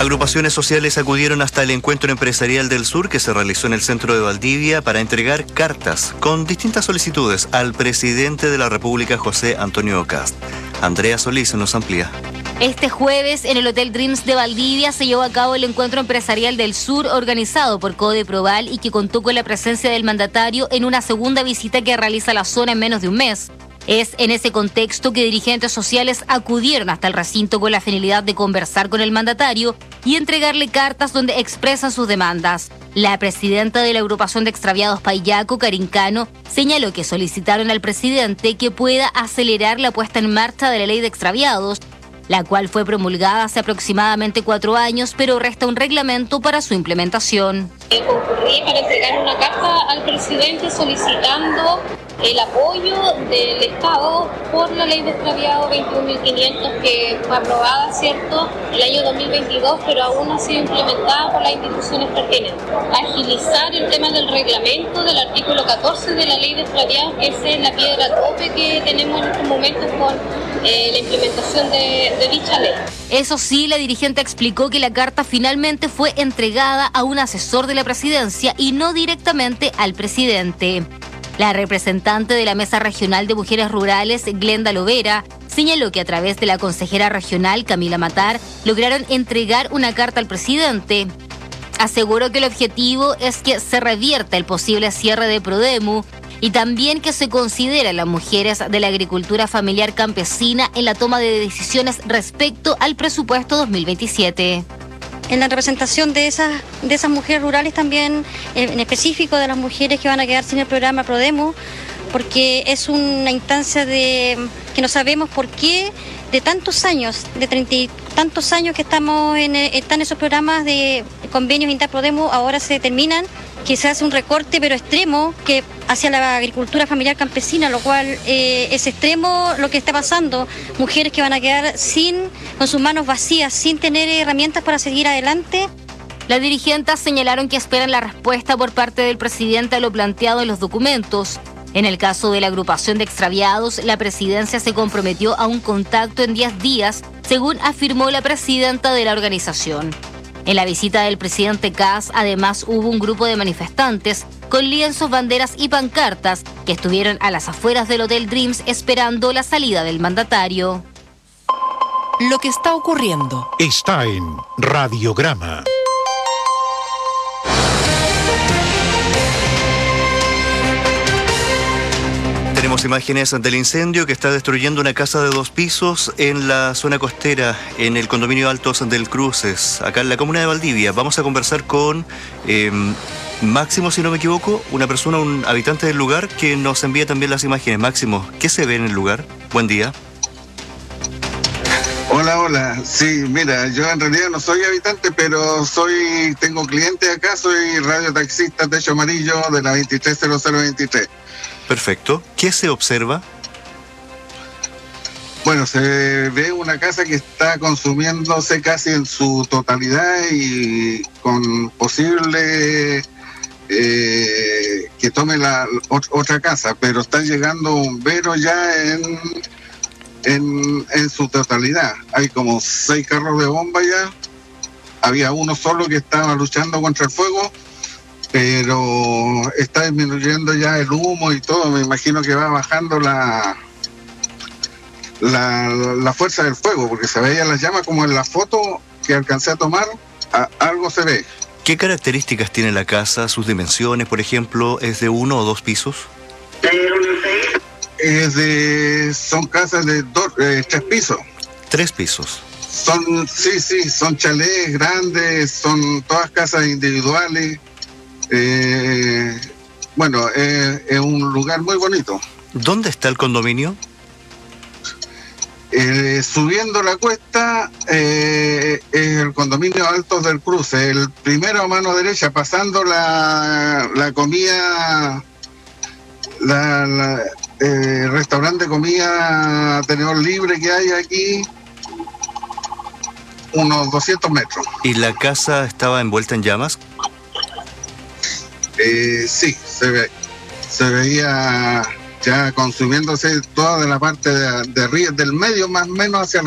Agrupaciones sociales acudieron hasta el Encuentro Empresarial del Sur que se realizó en el centro de Valdivia para entregar cartas con distintas solicitudes al presidente de la República, José Antonio Kast. Andrea Solís nos amplía. Este jueves, en el Hotel Dreams de Valdivia, se llevó a cabo el Encuentro Empresarial del Sur organizado por Codeproval y que contó con la presencia del mandatario en una segunda visita que realiza a la zona en menos de un mes. Es en ese contexto que dirigentes sociales acudieron hasta el recinto con la finalidad de conversar con el mandatario y entregarle cartas donde expresan sus demandas. La presidenta de la agrupación de extraviados Payaco, Karin Cano, señaló que solicitaron al presidente que pueda acelerar la puesta en marcha de la ley de extraviados, la cual fue promulgada hace aproximadamente 4 años, pero resta un reglamento para su implementación. Concurrí para entregar una carta al presidente solicitando el apoyo del Estado por la ley de extraviado 21.500 que fue aprobada, ¿cierto?, el año 2022, pero aún no ha sido implementada por las instituciones pertinentes. Agilizar el tema del reglamento del artículo 14 de la ley de extraviados, que es la piedra tope que tenemos en estos momentos con la implementación de dicha ley. Eso sí, la dirigente explicó que la carta finalmente fue entregada a un asesor de la presidencia y no directamente al presidente. La representante de la Mesa Regional de Mujeres Rurales, Glenda Lovera, señaló que a través de la consejera regional, Camila Matar, lograron entregar una carta al presidente. Aseguró que el objetivo es que se revierta el posible cierre de Prodemu y también que se considere a las mujeres de la agricultura familiar campesina en la toma de decisiones respecto al presupuesto 2027. En la representación de esas mujeres rurales también, en específico de las mujeres que van a quedar sin el programa Prodemu, porque es una instancia que no sabemos por qué de tantos años, de 30 y tantos años que están esos programas de convenios Inter-Prodemu, ahora se terminan, que se hace un recorte pero extremo que hacia la agricultura familiar campesina, lo cual es extremo lo que está pasando. Mujeres que van a quedar con sus manos vacías, sin tener herramientas para seguir adelante. Las dirigentes señalaron que esperan la respuesta por parte del presidente a lo planteado en los documentos. En el caso de la agrupación de extraviados, la presidencia se comprometió a un contacto en 10 días, según afirmó la presidenta de la organización. En la visita del presidente Kast, además, hubo un grupo de manifestantes con lienzos, banderas y pancartas que estuvieron a las afueras del Hotel Dreams esperando la salida del mandatario. Lo que está ocurriendo está en Radiograma. Tenemos imágenes del incendio que está destruyendo una casa de 2 pisos en la zona costera, en el condominio Altos del Cruces, acá en la comuna de Valdivia. Vamos a conversar con Máximo, si no me equivoco, un habitante del lugar que nos envía también las imágenes. Máximo, ¿qué se ve en el lugar? Buen día. Hola. Sí, mira, yo en realidad no soy habitante, pero tengo clientes acá, soy radiotaxista Techo Amarillo de la 230023. Perfecto. ¿Qué se observa? Bueno, se ve una casa que está consumiéndose casi en su totalidad y con posible que tome la otra casa, pero está llegando bomberos ya en su totalidad. Hay como 6 carros de bomba ya. Había uno solo que estaba luchando contra el fuego, pero está disminuyendo ya el humo y todo. Me imagino que va bajando la fuerza del fuego, porque se veían las llamas como en la foto que alcancé a tomar, algo se ve. ¿Qué características tiene la casa? ¿Sus dimensiones, por ejemplo? ¿Es de 1 o 2 pisos? Son casas de 3 pisos. 3 pisos. Son chalés grandes, son todas casas individuales. Es un lugar muy bonito. ¿Dónde está el condominio? Subiendo la cuesta es el condominio Altos del Cruce, el primero a mano derecha, pasando la comida, restaurante de comida tenedor libre que hay aquí, unos 200 metros. ¿Y la casa estaba envuelta en llamas? Sí, se veía ya consumiéndose toda la parte de arriba, del medio más o menos hacia